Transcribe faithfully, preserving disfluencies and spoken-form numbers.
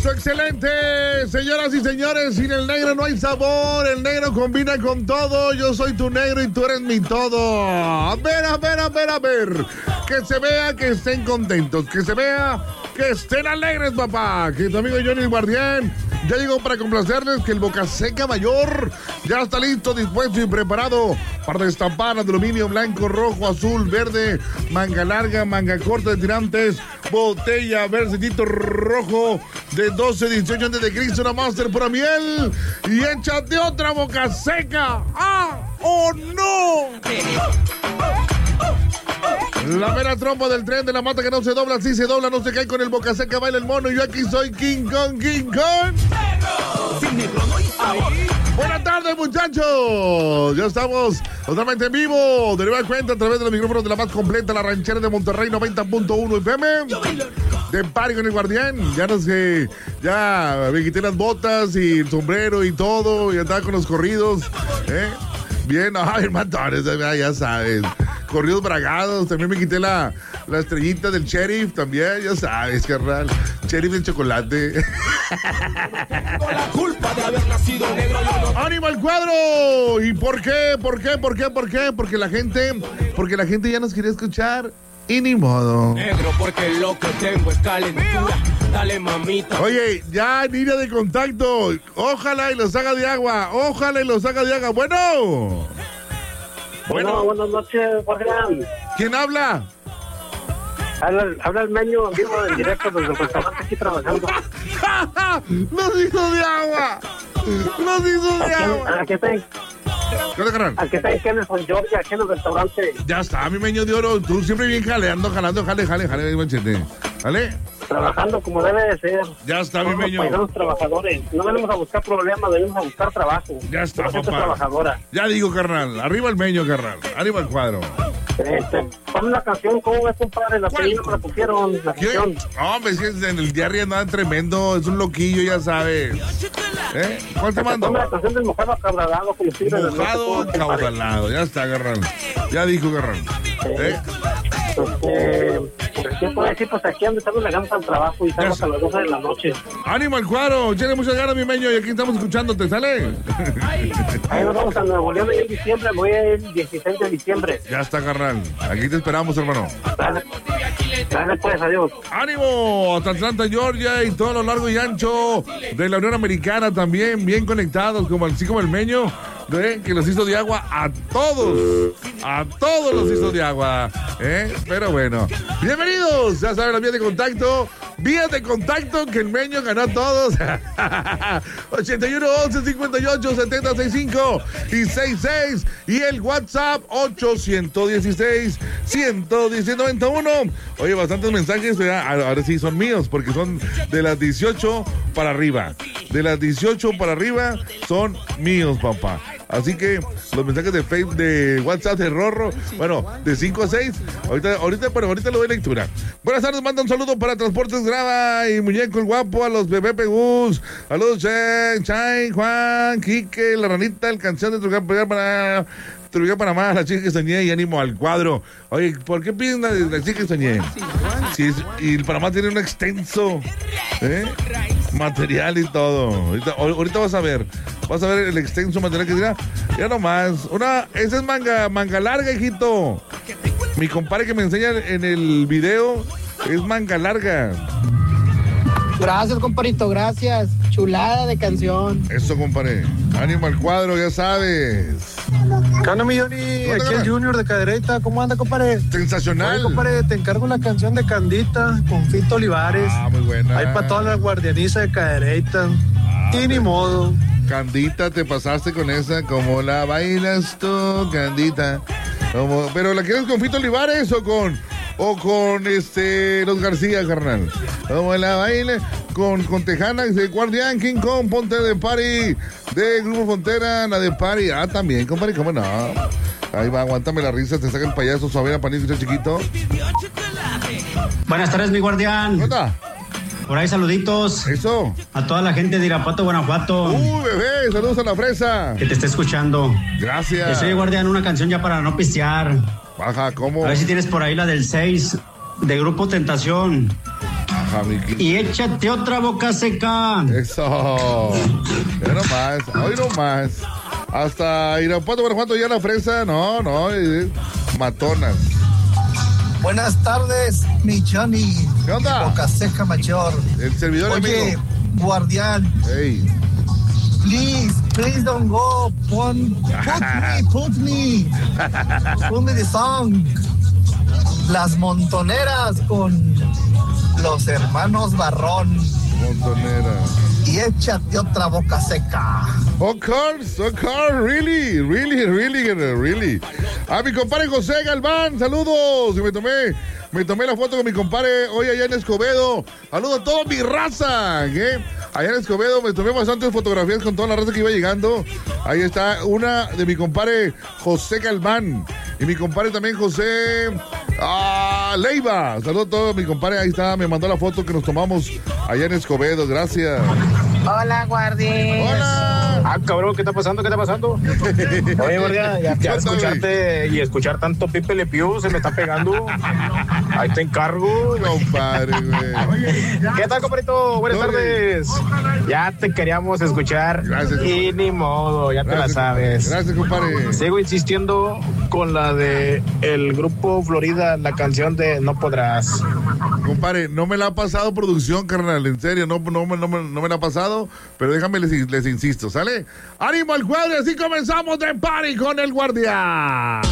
Eso, excelente. Señoras y señores, sin el negro no hay sabor. El negro combina con todo. Yo soy tu negro y tú eres mi todo. A ver, a ver, a ver, a ver. Que se vea que estén contentos. Que se vea que estén alegres, papá. Que tu amigo Johnny el Guardián ya llegó para complacerles. Que el Boca Seca Mayor ya está listo, dispuesto y preparado para destapar aluminio blanco, rojo, azul, verde, manga larga, manga corta de tirantes, botella verdecito rojo de doce, dieciocho antes de Cristo, una Master pura miel y échate otra Boca Seca. ¡Ah! ¡Oh, no! La mera trompa del tren de la mata que no se dobla, sí se dobla, no se cae con el Boca Seca, baila el mono. Yo aquí soy King Kong, King Kong. Sin negro no hay sabor. Buenas tardes, muchachos. Ya estamos totalmente en vivo. De nueva cuenta a través de los micrófonos de la más completa, la ranchera de Monterrey, noventa punto uno F M. De Party con el Guardián. Ya no sé, ya me quité las botas y el sombrero y todo. Y andaba con los corridos. ¿Eh? Bien, ay, matones, ya sabes. Corridos bragados, también me quité la, la estrellita del sheriff, también, ya sabes, carnal. Sheriff del chocolate. Con la culpa de haber nacido negro. ¡Ánimo al cuadro! ¿Y por qué? ¿Por qué? ¿Por qué? ¿Por qué? Porque la gente, porque la gente ya nos quería escuchar. Y ni modo. Negro, porque lo que tengo es calentura. Dale, mamita. Oye, ya línea de contacto. Ojalá y los haga de agua. Ojalá y los haga de agua. Bueno. Bueno, bueno, buenas noches, Guardián. ¿Quién habla? Habla, habla el Meño en vivo, en directo desde el restaurante aquí trabajando. ¡Nos hizo de agua! ¡Nos hizo de agua! Aquí está, ¿Qué onda, carnal? aquí está en Kenneth, Georgia, aquí en el restaurante. Ya está, mi Meño de oro. Tú siempre bien jaleando, jalando, jale, jale, jale, manchete. ¿Vale? Trabajando como debe de ser. Ya está, mi Meño. Somos trabajadores. No venimos a buscar problemas, venimos a buscar trabajo. Ya está, papá. Trabajadora. Ya digo, carnal. Arriba el Meño, carnal. Arriba el cuadro. Este, pon una canción, ¿cómo es, compadre? La que ellos me la pusieron, la canción. No, hombre, si es en el diario andaban tremendo. Es un loquillo, ya sabes. ¿Eh? ¿Cuál te mando? Ponme la canción del mojado acaudalado. Mojado acaudalado. Ya está, carnal. Ya dijo, carnal. ¿Eh? Este, pues, ¿qué puedo decir? Pues aquí estamos llegando al trabajo y estamos a las doce de la noche. ¡Ánimo al cuadro! Tiene muchas ganas, mi Meño, y aquí estamos escuchándote, ¿sale? Ahí nos vamos a Nuevo León en diciembre, voy el dieciséis de diciembre. Ya está, carnal. Aquí te esperamos, hermano. Dale, dale pues, adiós. ¡Ánimo! Hasta Atlanta, Georgia y todo lo largo y ancho de la Unión Americana también, bien conectados, como así como el Meño. ¿Eh? Que los hizo de agua a todos, a todos los hizo de agua, ¿eh? Pero bueno, bienvenidos, ya saben la vía de contacto, vía de contacto que el Meño ganó a todos. ochenta y uno, once, cincuenta y ocho, setenta, sesenta y cinco y sesenta y seis y el WhatsApp ocho uno seis, uno uno cero, noventa y uno. Oye, bastantes mensajes, ahora sí son míos porque son de las dieciocho para arriba, de las dieciocho para arriba son míos, papá. Así que los mensajes de Facebook, de WhatsApp de Rorro, bueno, de cinco a seis, ahorita, ahorita, pero ahorita lo doy lectura. Buenas tardes, manda un saludo para Transportes Grava y Muñeco el Guapo, a los Bebé Pegus, a los Chen, Chay, Juan, Quique, la Ranita, el Canción de Trucar para Trucar Panamá, la chica que soñé y ánimo al cuadro. Oye, ¿por qué piden la, la chica que soñé? Si es, y el Panamá tiene un extenso ¿eh? material y todo. Ahorita, ahorita vas a ver. Vas a ver el extenso material que dirá. Ya nomás. Una, esa es manga, manga larga, hijito. Mi compadre que me enseña en el video es manga larga. Gracias, compadrito, gracias. Chulada de canción. Eso, compadre. Ánimo al cuadro, ya sabes. ¿Qué onda, mi Johnny? Aquí el Junior de Cadereyta. ¿Cómo anda, compadre? Sensacional. Oye, compadre, te encargo la canción de Candita con Fito Olivares. Ah, muy buena. Ahí para toda la guardianiza de Cadereyta. Ah, y ni modo. Candita, te pasaste con esa. ¿Cómo la bailas tú, Candita? Como, ¿pero la quieres con Fito Olivares o con o con este los García, carnal? ¿Cómo la bailas? Con, con Tejana, de Guardián, King Kong, Ponte de Party, de Grupo Frontera, la de Party. Ah, también, compadre, ¿cómo no? Ahí va, aguántame la risa, te saca el payaso, suave, panito chiquito. Buenas tardes, mi Guardián. ¿Qué onda? Por ahí saluditos. Eso. A toda la gente de Irapuato, Guanajuato. Uy, bebé, saludos a la fresa. Que te está escuchando. Gracias. Soy Guardián, una canción ya para no pistear. Baja, ¿cómo? A ver si tienes por ahí la del seis, de Grupo Tentación. Jamaiquín. Y échate otra boca seca. Eso. Ya no más, hoy no más. Hasta Irapuato, Guanajuato, ya la fresa. No, no, eh, matonas. Buenas tardes, mi Johnny. ¿Qué onda? Boca seca mayor. El servidor Oye, amigo. guardián. Hey. Please, please don't go. Pon, put me, put me. Put me the song. Las Montoneras con los hermanos Barrón. Montonera. Y échate otra boca seca. Of course, of course, really, really, really, really. A mi compadre José Galván, saludos. Y me tomé, me tomé la foto con mi compadre hoy allá en Escobedo. Saludos a toda mi raza, ¿eh? Allá en Escobedo me tomé bastantes fotografías con toda la raza que iba llegando. Ahí está una de mi compadre José Galván. Y mi compadre también José ah, Leiva. Saludos a todos, mi compadre. Ahí está, me mandó la foto que nos tomamos allá en Escobedo. Gracias. Hola, guardián. Hola. Ah, cabrón, ¿qué está pasando? ¿Qué está pasando? Oye, guardia, ya, ya escucharte y escuchar tanto Pipe Le Pew se me está pegando. Ahí te encargo. Compadre, güey. ¿Qué tal, compadrito? Buenas Todo tardes. Ya te queríamos escuchar. Gracias, y compadre. ni modo, ya te Gracias, la sabes. Gracias, compadre. Sigo insistiendo con la de el grupo Florida, la canción de No Podrás. Compadre, no me la ha pasado producción, carnal, en serio, no, no, no, no, me- no me la ha pasado, pero déjame les, les insisto, ¿sale? ¡Ánimo al cuadro! Así comenzamos de party con el guardia.